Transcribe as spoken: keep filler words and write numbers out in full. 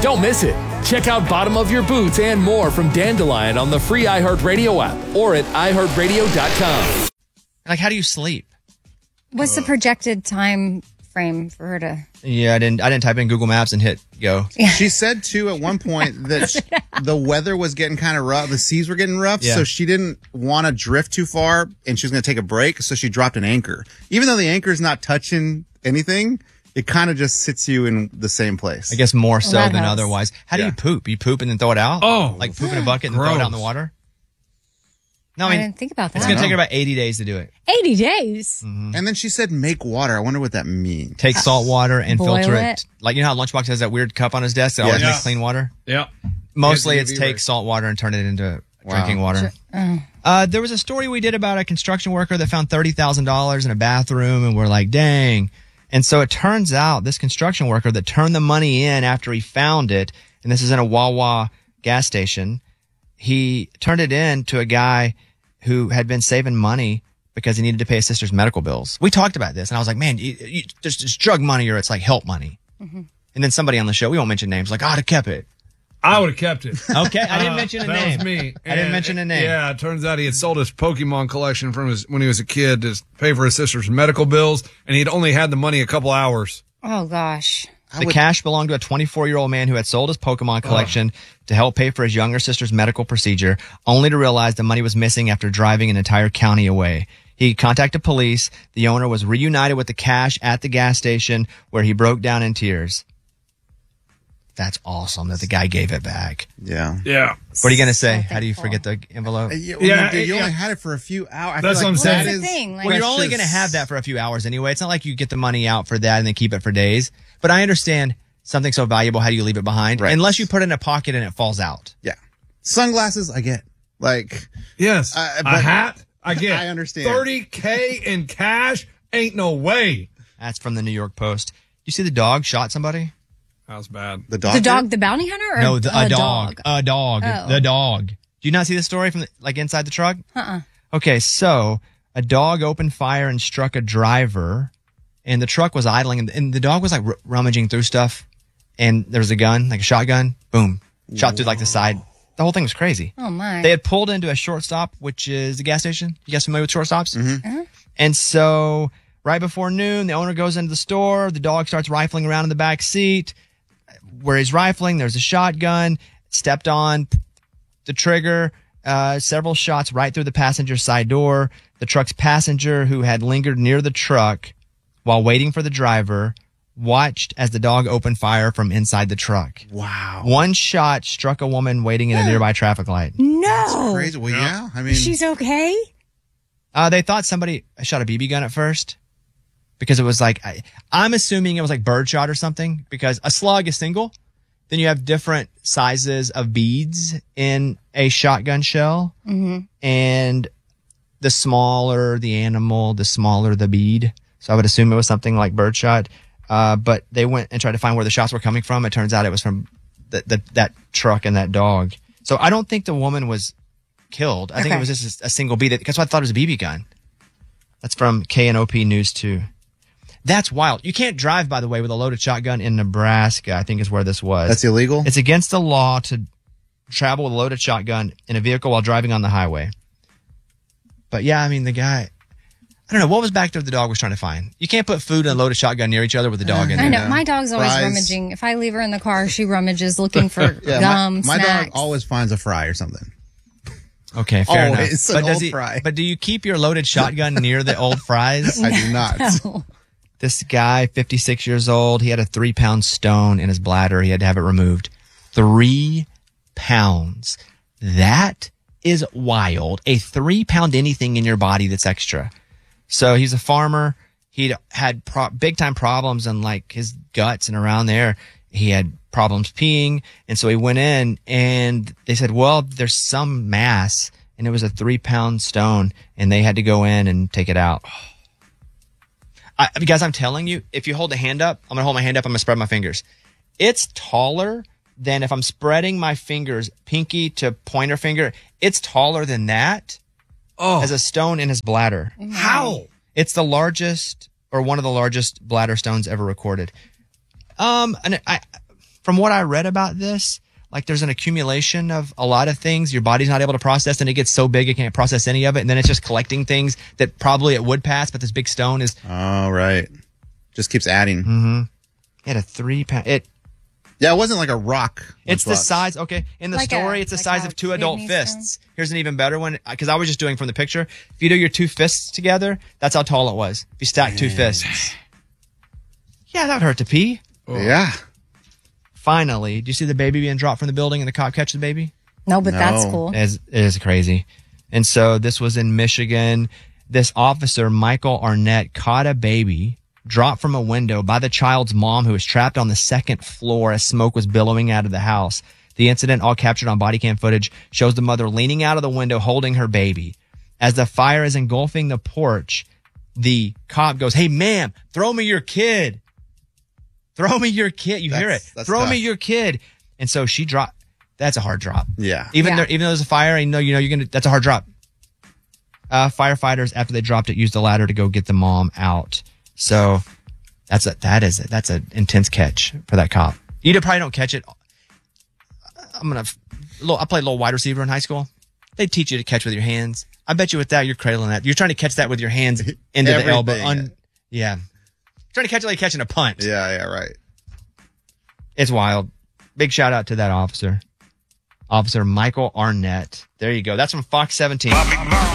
Don't miss it. Check out Bottom of Your Boots and more from Dandelion on the free iHeartRadio app or at i heart radio dot com. Like, how do you sleep? What's the projected time frame for her to... Yeah, I didn't I didn't type in Google Maps and hit go. Yeah. She said, too, at one point that sh- the weather was getting kind of rough. The seas were getting rough, Yeah. so she didn't want to drift too far, and she was going to take a break, so she dropped an anchor. Even though the anchor's not touching anything, it kind of just sits you in the same place. I guess more so That than helps. otherwise. How do Yeah. you poop? You poop and then throw it out? Oh, Like poop in a bucket and throw it out in the gross. water? No, I I mean, didn't think about that. it's going to know. take her about eighty days to do it. eighty days. And then she said make water. I wonder what that means. Take salt water and Boil filter it. it. Like, you know how Lunchbox has that weird cup on his desk that always Yeah. makes clean water? Yeah. Mostly Yes, it's U V take rays. salt water and turn it into Wow. drinking water. Uh, there was a story we did about a construction worker that found thirty thousand dollars in a bathroom, and we're like, dang. And so it turns out this construction worker that turned the money in after he found it, and this is in a Wawa gas station, he turned it in to a guy who had been saving money because he needed to pay his sister's medical bills. We talked about this, and I was like, man, you, you, there's just drug money or it's like help money. And then somebody on the show, we won't mention names, like, oh, I'd have kept it. I would have kept it. Okay, I didn't Uh, mention a that name. was me. I didn't And- mention a name. Yeah, it turns out he had sold his Pokemon collection from his when he was a kid to pay for his sister's medical bills, and he'd only had the money a couple hours. Oh, gosh. The cash belonged to a twenty-four-year-old man who had sold his Pokemon collection to help pay for his younger sister's medical procedure, only to realize the money was missing after driving an entire county away. He contacted police. The owner was reunited with the cash at the gas station, where he broke down in tears. That's awesome that the guy gave it back. Yeah. Yeah. What are you going to say? So How do you thankful. forget the envelope? Yeah, Yeah, dude, you yeah. only had it for a few hours. I That's feel what I'm like saying. that That's the is- thing, like- Well, you're that's only just- going to have that for a few hours anyway. It's not like you get the money out for that and then keep it for days. But I understand something so valuable, how do you leave it behind? Right. Unless you put it in a pocket and it falls out. Yeah. Sunglasses, I get. Like, Yes. Uh, a but- hat. I get. I understand. thirty K in cash? Ain't no way. That's from the New York Post. You see the dog shot somebody? That was bad. the dog. The dog, the bounty hunter? Or No, the, a, a dog. A dog. Oh. The dog. Do you not see the story from the, like inside the truck? Uh-uh. Okay, so a dog opened fire and struck a driver, and the truck was idling, and, and the dog was like r- rummaging through stuff, and there was a gun, like a shotgun. Boom, shot through like the side. The whole thing was crazy. Oh, my. They had pulled into a shortstop, which is the gas station. You guys familiar with shortstops? Mm-hmm. And so right before noon, the owner goes into the store. The dog starts rifling around in the back seat. Where he's rifling, there's a shotgun. Stepped on the trigger. Uh, several shots right through the passenger side door. The truck's passenger, who had lingered near the truck while waiting for the driver, watched as the dog opened fire from inside the truck. Wow. One shot struck a woman waiting in a nearby traffic light. No. Crazy. Well, yeah. I mean, She's okay? Uh, they thought somebody shot a B B gun at first because it was like, I, I'm assuming it was like birdshot or something, because a slug is single. Then you have different sizes of beads in a shotgun shell. Mm-hmm. And the smaller the animal, the smaller the bead. So I would assume it was something like birdshot. Uh, but they went and tried to find where the shots were coming from. It turns out it was from the, the, that truck and that dog. So I don't think the woman was killed. I think Okay. it was just a single bead. That's why I thought it was a B B gun. That's from K N O P News two. That's wild. You can't drive, by the way, with a loaded shotgun in Nebraska, I think is where this was. that's illegal. It's against the law to travel with a loaded shotgun in a vehicle while driving on the highway. But yeah, I mean, the guy, I don't know, what was back there the dog was trying to find? You can't put food and a loaded shotgun near each other with a dog in I there. know. My dog's always Fries. rummaging. If I leave her in the car, she rummages looking for yeah, gum, my, my snacks. dog always finds a fry or something. Okay, fair Always enough. an But does old he? fry. But do you keep your loaded shotgun near the old fries? I do not. No. This guy, fifty-six years old, he had a three pound stone in his bladder. He had to have it removed. Three pounds. That is wild. A three pound anything in your body that's extra. So he's a farmer. He'd had pro- big time problems in like his guts and around there. He had problems peeing. And so he went in and they said, well, there's some mass, and it was a three pound stone, and they had to go in and take it out. I, guys, I'm telling you, if you hold a hand up, I'm going to hold my hand up. I'm going to spread my fingers. It's taller than if I'm spreading my fingers, pinky to pointer finger. It's taller than that Oh, as a stone in his bladder. how? It's the largest or one of the largest bladder stones ever recorded. Um, and I, from what I read about this, like there's an accumulation of a lot of things your body's not able to process, and it gets so big it can't process any of it, and then it's just collecting things that probably it would pass, but this big stone is. Oh, right. Just keeps adding. Mm-hmm. It had a three pound. It. Yeah, it wasn't like a rock. It's the size. Okay, in the Like story, a- it's the like size a of two adult kidney fists. Here's an even better one because I was just doing from the picture. If you do your two fists together, that's how tall it was. If you stack two fists. Yeah, that would hurt to pee. Yeah. Finally, do you see the baby being dropped from the building and the cop catch the baby? No, but that's No. cool. It is, it is crazy. And so this was in Michigan. This officer, Michael Arnett, caught a baby dropped from a window by the child's mom who was trapped on the second floor as smoke was billowing out of the house. The incident, all captured on body cam footage, shows the mother leaning out of the window holding her baby. As the fire is engulfing the porch, the cop goes, "Hey, ma'am, throw me your kid. Throw me your kid." You hear it. That's- that's Throw tough. me your kid. And so she dropped. That's a hard drop. Yeah. Even Yeah. though, even though there's a fire, and you know, you know, you're gonna. That's a hard drop. Uh, firefighters, after they dropped it, used a ladder to go get the mom out. So that's a that is a, that's an intense catch for that cop. You probably don't catch it. I'm gonna. Little, I played a little wide receiver in high school. They teach you to catch with your hands. I bet you with that, you're cradling that. You're trying to catch that with your hands into the elbow. Everything. Un, yeah, trying to catch it like catching a punt. Yeah, yeah, right. It's wild. Big shout out to that officer. Officer Michael Arnett. There you go. That's from Fox seventeen.